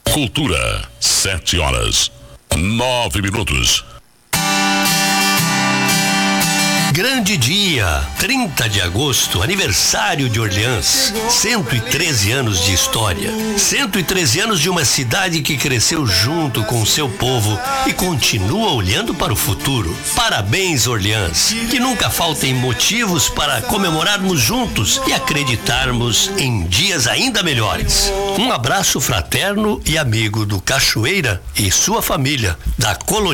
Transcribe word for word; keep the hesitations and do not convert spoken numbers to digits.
Cultura, sete horas, nove minutos. Grande dia, trinta de agosto, aniversário de Orleans, cento e treze anos de história, cento e treze anos de uma cidade que cresceu junto com o seu povo e continua olhando para o futuro. Parabéns, Orleans, que nunca faltem motivos para comemorarmos juntos e acreditarmos em dias ainda melhores. Um abraço fraterno e amigo do Cachoeira e sua família, da Colônia.